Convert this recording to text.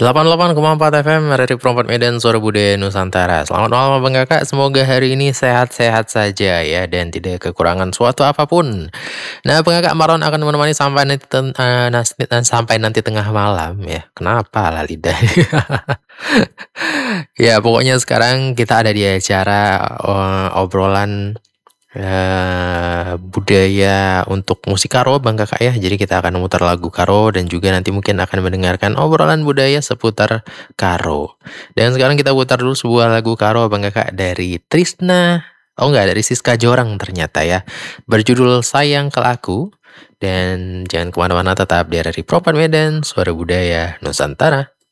88,4 FM RRI Perempat Medan Suara Budaya Nusantara. Selamat malam Abang Kakak, semoga hari ini sehat-sehat saja ya dan tidak kekurangan suatu apapun. Nah, Abang Kakak Maron akan menemani sampai nanti tengah malam ya. Kenapa lah lidah? Ya, pokoknya sekarang kita ada di acara obrolan budaya untuk musik karo Bang Kakak ya. Jadi kita akan memutar lagu karo dan juga nanti mungkin akan mendengarkan obrolan budaya seputar karo. Dan sekarang kita putar dulu sebuah lagu karo Bang Kakak dari Trisna. Oh enggak, dari Siska Jorang ternyata ya. Berjudul Sayang Ke Aku. Dan jangan kemana-mana, tetap di RRI Propan Medan, Suara Budaya Nusantara.